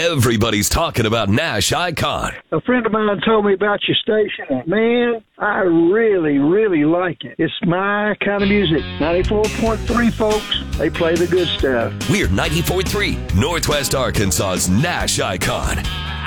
Everybody's talking about Nash Icon. A friend of mine told me about your station, and man, I really, really like it. It's my kind of music. 94.3, folks. They play the good stuff. We're 94.3, Northwest Arkansas's Nash Icon.